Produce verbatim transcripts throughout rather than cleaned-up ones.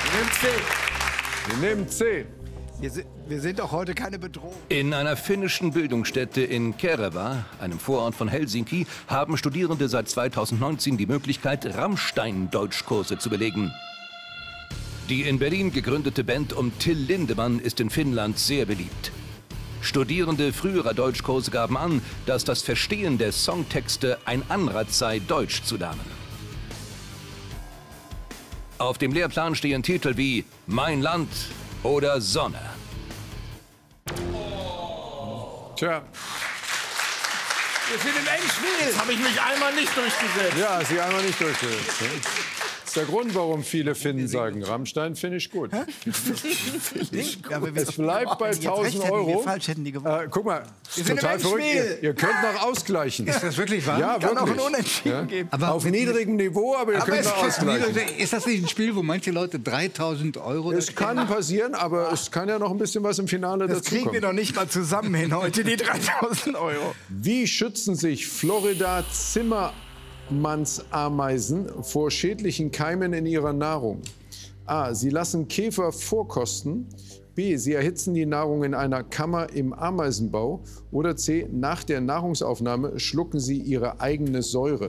Wir nehmen C. Wir nehmen C. Wir sind, wir sind doch heute keine Bedrohung. In einer finnischen Bildungsstätte in Kerava, einem Vorort von Helsinki, haben Studierende seit zweitausendneunzehn die Möglichkeit, Rammstein-Deutschkurse zu belegen. Die in Berlin gegründete Band um Till Lindemann ist in Finnland sehr beliebt. Studierende früherer Deutschkurse gaben an, dass das Verstehen der Songtexte ein Anreiz sei, Deutsch zu lernen. Auf dem Lehrplan stehen Titel wie Mein Land oder Sonne. Tja. Wir sind im Endspiel. Jetzt habe ich mich einmal nicht durchgesetzt. Ja, sie einmal nicht durchgesetzt. Ne? Das ist der Grund, warum viele Finnen sagen, Rammstein finde ich gut. Es bleibt bei tausend Euro. Falsch hätten die gewonnen. Äh, guck mal, Wir sind total im verrückt. Endspiel. Ihr, ihr könnt noch ausgleichen. Ist das wirklich wahr? Ja, Kann auch wirklich. ein Unentschieden Ja? geben. Aber Auf mit- niedrigem Niveau, aber ihr Aber könnt ist noch das, ausgleichen. ist das nicht ein Spiel, wo manche Leute dreitausend Euro... Es kann passieren, aber es kann ja noch ein bisschen was im Finale Das kriegen wir dazukommen. doch nicht mal zusammen hin heute, die dreitausend Euro. Wie schützen sich Florida-Zimmermannsameisen vor schädlichen Keimen in ihrer Nahrung? A. Sie lassen Käfer vorkosten. B. Sie erhitzen die Nahrung in einer Kammer im Ameisenbau. Oder C. Nach der Nahrungsaufnahme schlucken sie ihre eigene Säure.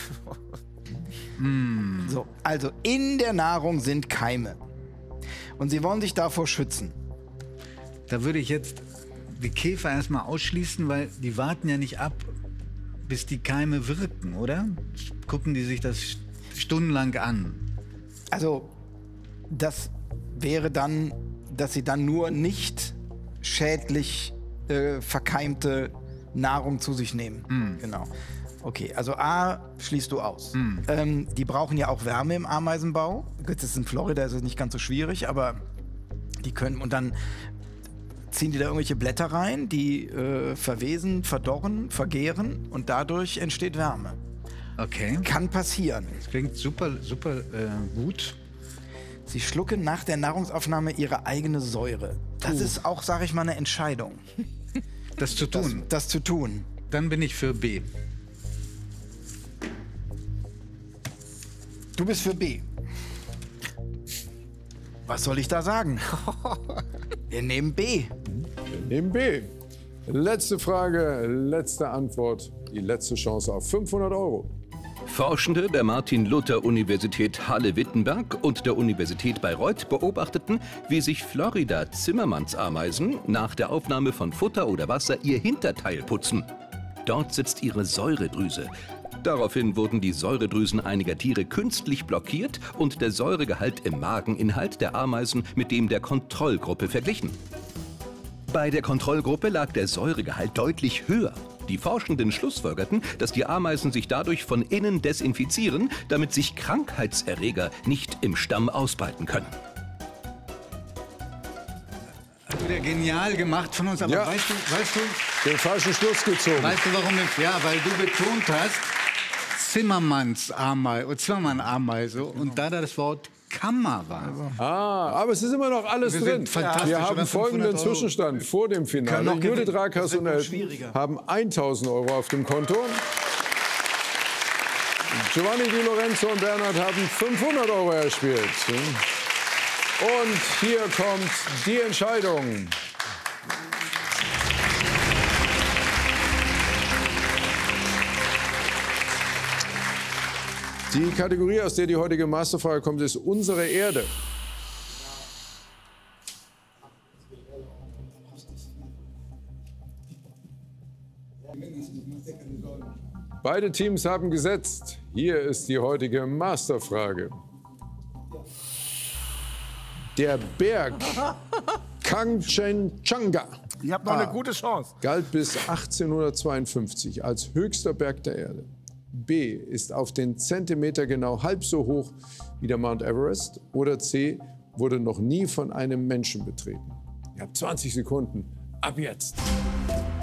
So, also in der Nahrung sind Keime. Und sie wollen sich davor schützen. Da würde ich jetzt die Käfer erstmal ausschließen, weil die warten ja nicht ab, bis die Keime wirken, oder? Gucken die sich das stundenlang an. Also, das wäre dann, dass sie dann nur nicht schädlich äh, verkeimte Nahrung zu sich nehmen. Mm. Genau. Okay, also A schließt du aus. Mm. Ähm, die brauchen ja auch Wärme im Ameisenbau. Gut, das ist in Florida, ist es nicht ganz so schwierig, aber die können, und dann ziehen die da irgendwelche Blätter rein, die äh, verwesen, verdorren, vergehren und dadurch entsteht Wärme. Okay. Kann passieren. Das klingt super, super äh, gut. Sie schlucken nach der Nahrungsaufnahme ihre eigene Säure. Das Puh. ist auch, sage ich mal, eine Entscheidung, Das zu das, tun. das zu tun. Dann bin ich für B. Du bist für B. Was soll ich da sagen? Wir nehmen B. Wir nehmen B. Letzte Frage, letzte Antwort. Die letzte Chance auf fünfhundert Euro. Forschende der Martin-Luther-Universität Halle-Wittenberg und der Universität Bayreuth beobachteten, wie sich Florida-Zimmermannsameisen nach der Aufnahme von Futter oder Wasser ihr Hinterteil putzen. Dort sitzt ihre Säuredrüse. Daraufhin wurden die Säuredrüsen einiger Tiere künstlich blockiert und der Säuregehalt im Mageninhalt der Ameisen mit dem der Kontrollgruppe verglichen. Bei der Kontrollgruppe lag der Säuregehalt deutlich höher. Die Forschenden schlussfolgerten, dass die Ameisen sich dadurch von innen desinfizieren, damit sich Krankheitserreger nicht im Stamm ausbreiten können. Wieder genial gemacht von uns, aber Ja. weißt du, weißt du, Den falschen Schluss gezogen. weißt du, warum ich, ja, weil du betont hast, Zimmermannsameise, Zimmermann-Ameise und da da das Wort Kammer war. Ah, aber es ist immer noch alles Wir drin. sind fantastisch, Wir oder haben folgenden fünfhundert Euro. Zwischenstand vor dem Können Finale. noch Judith gewinnen. Rakers Das wird und nur Elton schwieriger. haben eintausend Euro auf dem Konto. Giovanni Di Lorenzo und Bernhard haben fünfhundert Euro erspielt. Und hier kommt die Entscheidung. Die Kategorie, aus der die heutige Masterfrage kommt, ist unsere Erde. Beide Teams haben gesetzt. Hier ist die heutige Masterfrage. Der Berg Kangchenjunga Ihr habt noch eine gute Chance. galt bis achtzehnhundertzweiundfünfzig als höchster Berg der Erde. B ist auf den Zentimeter genau halb so hoch wie der Mount Everest. Oder C wurde noch nie von einem Menschen betreten. Ihr habt zwanzig Sekunden. Ab jetzt.